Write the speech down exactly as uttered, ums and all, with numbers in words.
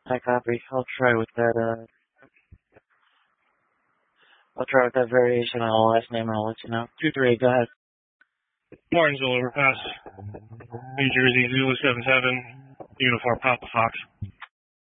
I copy. I'll try with that, uh, I'll try with that variation on the last name and I'll let you know. two three, go ahead. Martinsville Overpass, New Jersey, Zulu seven seven, Uniform Papa Fox.